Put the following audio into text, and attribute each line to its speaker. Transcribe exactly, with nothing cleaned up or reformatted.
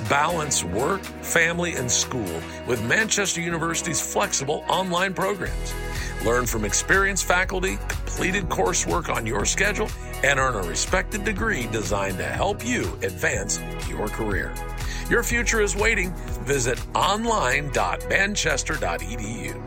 Speaker 1: Balance work, family, and school with Manchester University's flexible online programs. Learn from experienced faculty, completed coursework on your schedule, and earn a respected degree designed to help you advance your career. Your future is waiting. Visit online dot manchester dot e d u.